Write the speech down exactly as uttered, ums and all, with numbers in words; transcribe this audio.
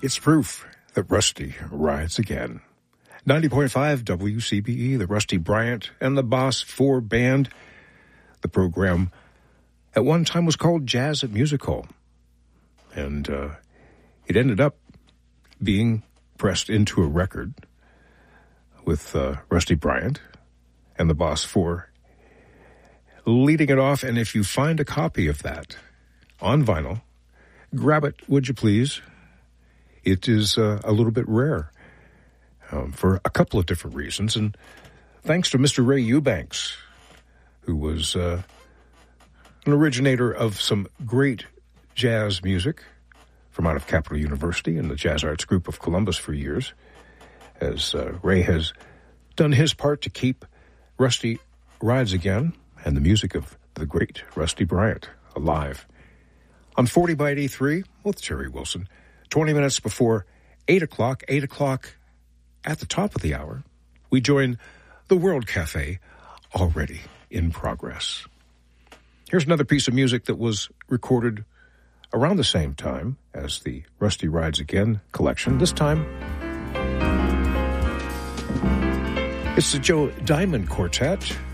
It's proof that Rusty rides again. ninety point five W C B E, the Rusty Bryant and the Boss four Band. The program at one time was called Jazz at Music Hall. And uh, it ended up being pressed into a record with uh, Rusty Bryant and the Boss four leading it off. And if you find a copy of that on vinyl, grab it, would you please? It is uh, a little bit rare um, for a couple of different reasons. And thanks to Mister Ray Eubanks, who was uh, an originator of some great jazz music from out of Capital University and the Jazz Arts Group of Columbus for years, as uh, Ray has done his part to keep Rusty Rides Again and the music of the great Rusty Bryant alive. On forty by eighty-three with Terry Wilson, twenty minutes before eight o'clock, eight o'clock at the top of the hour, we join the World Cafe, already in progress. Here's another piece of music that was recorded around the same time as the Rusty Rides Again collection. This time, it's the Joe Diamond Quartet